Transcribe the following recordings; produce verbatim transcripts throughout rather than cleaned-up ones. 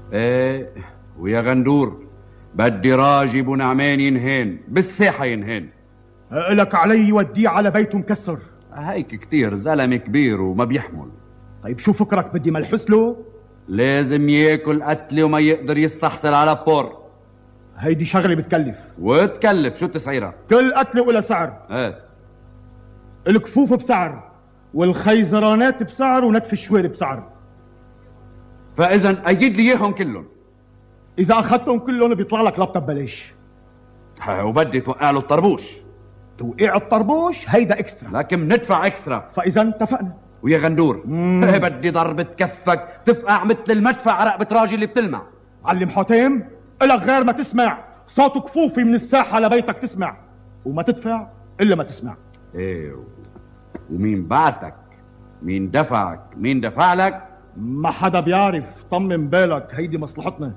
ايه ويا غندور بدي راجي ابو نعمان ينهين بالساحة ينهين. لك علي وديه على بيته مكسر. هيك كتير زلمة كبير وما بيحمل. طيب شو فكرك بدي ملحس له؟ لازم ياكل قتلة وما يقدر يستحصل على بور. هيدي شغلة بتكلف. وتكلف شو تسعيرها؟ كل قتلة ولا سعر. ايه الكفوف بسعر والخيزرانات بسعر ونتف الشوارب بسعر. فاذا ايد لي اياهم كلهم. اذا اخذتهم كلهم بيطلع لك لابتوب ببلاش. وبدي توقع له الطربوش. توقيع الطربوش هيدا اكسترا، لكن ندفع اكسترا. فاذا اتفقنا. ويا غندور ايه بدي ضربة كفك تفقع مثل المدفع رقبة راجل اللي بتلمع. علم حاتم الك غير ما تسمع صوت كفوفي من الساحة لبيتك تسمع، وما تدفع الا ما تسمع. ايه ومين بعتك؟ مين دفعك؟ مين دفع لك؟ ما حدا بيعرف، طمن بالك هيدي مصلحتنا.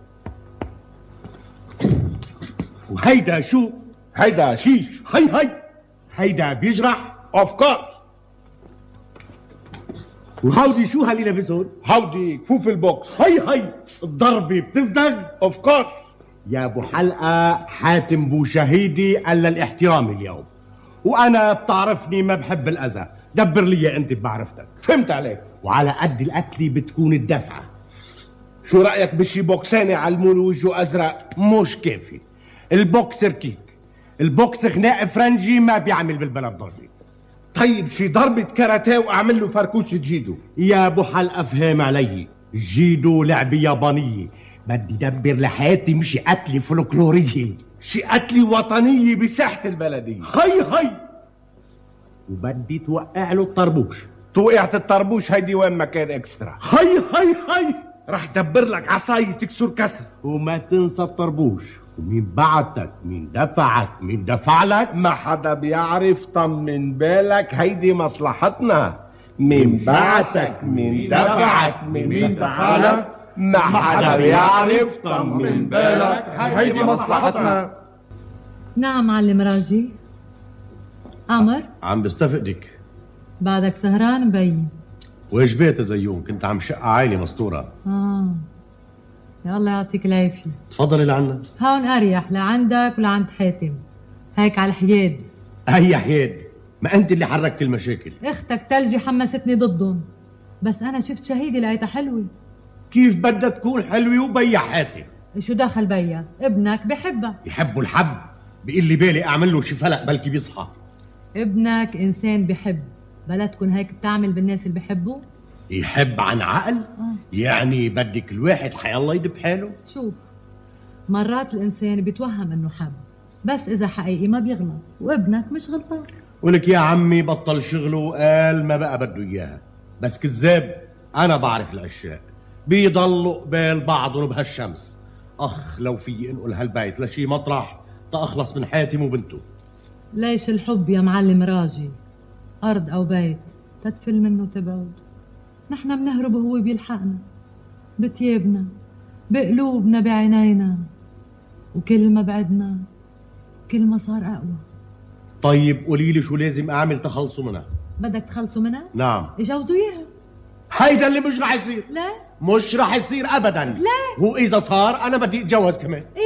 وهيدا شو؟ هيدا شيش. هي هي هيدا بيجرح. اوف كورس. وهودي شو هاللي لابسهم؟ هودي كفوف البوكس. هي هي الضربة بتفدق. اوف كورس. يا ابو حلقة حاتم بو شهيدي الا الاحترام اليوم، وانا بتعرفني ما بحب الاذى، دبر لي انت بمعرفتك. فهمت عليك. وعلى قد القتلة بتكون الدفعة. شو رأيك بشي بوكساني علمون وجهه ازرق؟ مش كافي. البوكس ركيك، البوكس خناق فرنجي ما بيعمل بالبلد ضربة. طيب شي ضربة كاراتيه واعمل له فركوشة جيدو. يا ابو حلقة فهم علي، جيدو لعبة يابانية، بدي دبر لحياتي مشي قتلة فولكلورية، شي قتلة وطنية بساحة البلدية. هي هي وبدي توقع له الطربوش. توقعت الطربوش هيدي وين ما كان اكسترا. هي هي هي رح دبر لك عصاية تكسر كسر. وما تنسى الطربوش. ومين بعتك؟ مين دفعك؟ مين دفع لك؟ ما حدا بيعرف، طمن بالك هيدي مصلحتنا. مين بعتك؟ مين دفعك؟ مين دفع لك؟ ما حدا بيعرف، طمن بالك هيدي مصلحتنا. نعم معلم راجي. عمر عم بستفقدك. بعدك سهران مبين. واجبات زيون، كنت عم شقة عائلة مسطورة. اه يا الله يعطيك العافية. تفضلي لعنا. هون اريح لعندك ولعند حاتم، هيك على الحياد. هي حياد، ما انت اللي حركت المشاكل. اختك تلجي حمستني ضدهم، بس انا شفت شهيدي لقيتها حلوة. كيف بدها تكون حلوة وبيا حاتم؟ شو دخل بيا؟ ابنك بحبها. يحبوا الحب، بيقول لي بالي اعمل له شي فلق بلكي بيصحى. ابنك انسان بحب، بلا تكون هيك بتعمل بالناس اللي بحبوا. يحب عن عقل؟ آه. يعني بدك الواحد حيالله يدب حاله. شوف مرات الانسان بيتوهم انه حب، بس اذا حقيقي ما بيغلط، وابنك مش غلطان. ولك يا عمي بطل شغله وقال ما بقى بده اياها، بس كذاب. انا بعرف الاشياء بيضلوا قبال بعضهم بهالشمس. اخ لو في انقل هالبيت لشي مطرح تأخلص من حاتم وبنته. ليش الحب يا معلم راجي؟ ارض او بيت تدفل منه تبعد. نحن بنهرب وهو بيلحقنا، بتيابنا بقلوبنا بعينينا، وكل ما بعدنا كل ما صار اقوى. طيب قولي لي شو لازم اعمل تخلصوا منها؟ بدك تخلصوا منها؟ نعم. يجوزوا اياها. هيدا اللي مش رح يصير. لا مش رح يصير ابدا. لا هو اذا صار انا بدي اتجوز كمان. ايه